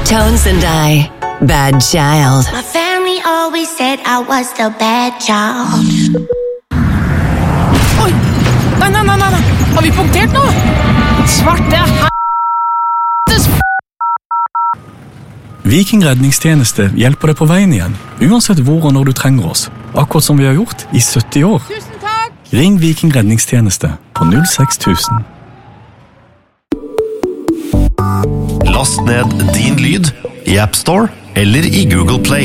Tones and I, Bad Child. My family always said I was the bad child. Oi! Nei. Har vi punktert nå? Svarte helvetes Viking redningstjeneste hjelper deg på veien igjen, uansett hvor og når du trenger oss. Akkurat som vi har gjort i 70 år. Tusen takk! Ring Viking redningstjeneste på 06000. Last ned din lyd i App Store eller i Google Play.